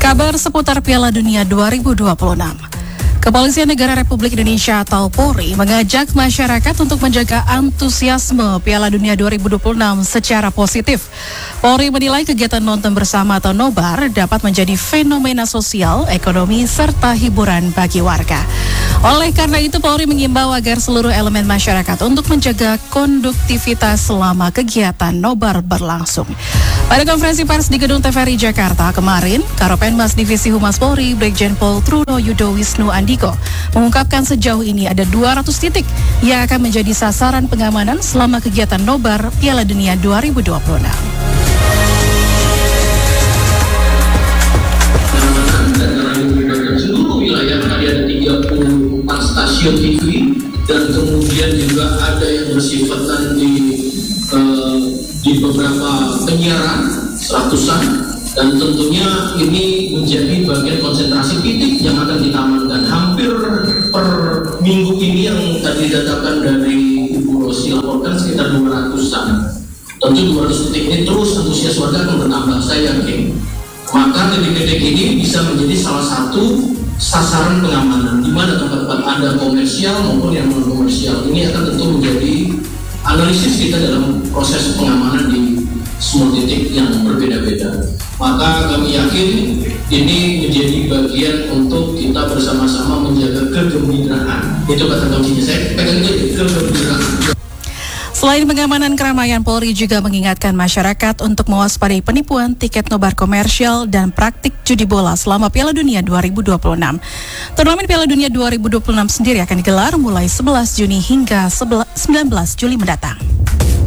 Kabar seputar Piala Dunia 2026. Kepolisian Negara Republik Indonesia atau Polri mengajak masyarakat untuk menjaga antusiasme Piala Dunia 2026 secara positif. Polri menilai kegiatan nonton bersama atau nobar dapat menjadi fenomena sosial, ekonomi, serta hiburan bagi warga. Oleh karena itu, Polri mengimbau agar seluruh elemen masyarakat untuk menjaga konduktivitas selama kegiatan nobar berlangsung. Pada konferensi pers di Gedung TVRI Jakarta kemarin, Karopenmas Divisi Humas Polri, Brigjen Pol Truno Yudo Wisnu Andiko, mengungkapkan sejauh ini ada 200 titik yang akan menjadi sasaran pengamanan selama kegiatan nobar Piala Dunia 2026. Seluruh wilayah tadi ada 34 stasiun TV dan kemudian juga ada yang bersifat di beberapa penyiaran seratusan, dan tentunya ini menjadi bagian konsentrasi titik yang akan kita amankan hampir per minggu ini. Yang tadi didatakan dari Ibu Rosi laporkan sekitar 200-an. Tentu 200 titik ini terus antusias warga akan bertambah, saya yakin. Maka titik-titik ini bisa menjadi salah satu sasaran pengamanan, di mana tempat-tempat ada komersial maupun yang non komersial. Ini akan tentu menjadi analisis kita dalam proses pengamanan di semua titik yang berbeda-beda. Maka kami yakin ini menjadi bagian untuk kita bersama-sama menjaga kegembiraan. Itu kata kuncinya, saya pegang itu, kegembiraan. Selain pengamanan keramaian, Polri juga mengingatkan masyarakat untuk mewaspadai penipuan tiket nobar komersial dan praktik judi bola selama Piala Dunia 2026. Turnamen Piala Dunia 2026 sendiri akan digelar mulai 11 Juni hingga 19 Juli mendatang.